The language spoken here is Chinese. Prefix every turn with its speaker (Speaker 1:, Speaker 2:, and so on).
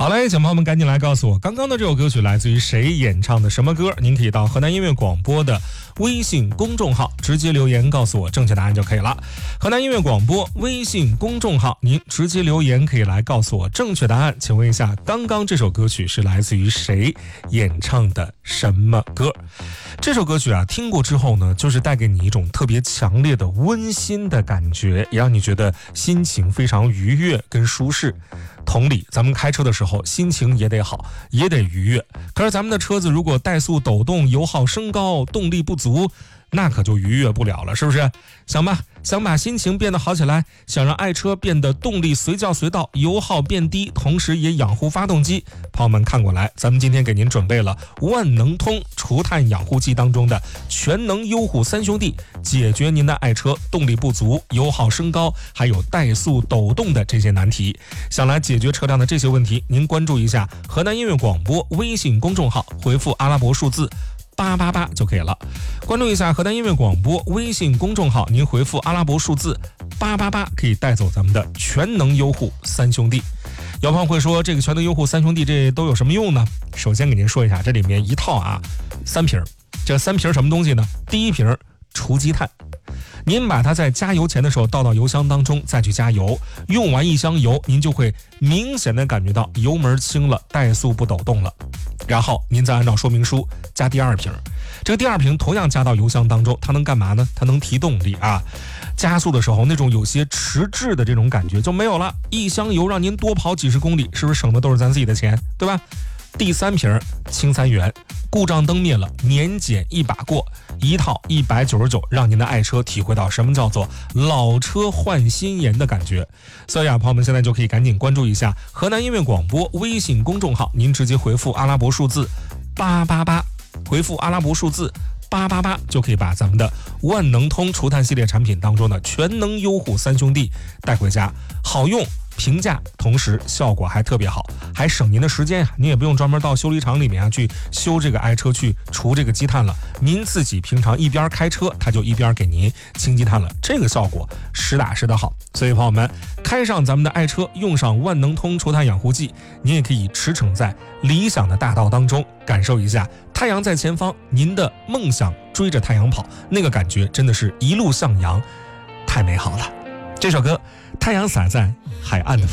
Speaker 1: 好嘞，小朋友们赶紧来告诉我，刚刚的这首歌曲来自于谁演唱的什么歌？您可以到河南音乐广播的微信公众号直接留言告诉我正确答案就可以了。河南音乐广播微信公众号，您直接留言可以来告诉我正确答案。请问一下，刚刚这首歌曲是来自于谁演唱的什么歌？这首歌曲啊，听过之后呢，就是带给你一种特别强烈的温馨的感觉，也让你觉得心情非常愉悦跟舒适。同理，咱们开车的时候心情也得好，也得愉悦。可是咱们的车子如果怠速抖动、油耗升高、动力不足，那可就愉悦不了了，是不是？想把心情变得好起来，想让爱车变得动力随叫随到，油耗变低，同时也养护发动机。朋友们看过来，咱们今天给您准备了万能通除碳养护剂当中的全能优护三兄弟，解决您的爱车动力不足、油耗升高，还有怠速抖动的这些难题。想来解决车辆的这些问题，您关注一下河南音乐广播微信公众号，回复阿拉伯数字888就可以了。关注一下河南音乐广播微信公众号，您回复阿拉伯数字888可以带走咱们的全能优护三兄弟。有朋友会说，这个全能优护三兄弟这都有什么用呢？首先给您说一下，这里面一套3瓶，这3瓶什么东西呢？第一瓶除积碳，您把它在加油前的时候倒到油箱当中，再去加油，用完1箱油，您就会明显的感觉到油门轻了，怠速不抖动了。然后您再按照说明书加第2瓶，这个第2瓶同样加到油箱当中，它能干嘛呢？它能提动力啊，加速的时候那种有些迟滞的这种感觉就没有了。1箱油让您多跑几十公里，是不是省的都是咱自己的钱，对吧？第3瓶氢3元，故障灯灭了，年检一把过，一套199，让您的爱车体会到什么叫做老车换新颜的感觉。所以朋友们现在就可以赶紧关注一下河南音乐广播微信公众号，您直接回复阿拉伯数字888，回复阿拉伯数字888就可以把咱们的万能通除碳系列产品当中的全能优护三兄弟带回家，好用平价，同时效果还特别好，还省您的时间呀！您也不用专门到修理厂里面去修这个爱车去除这个积碳了，您自己平常一边开车，它就一边给您清积碳了，这个效果实打实的好。所以朋友们，开上咱们的爱车，用上万能通除碳养护剂，您也可以驰骋在理想的大道当中，感受一下太阳在前方，您的梦想追着太阳跑，那个感觉真的是一路向阳，太美好了。这首歌《太阳洒在海岸的方向》。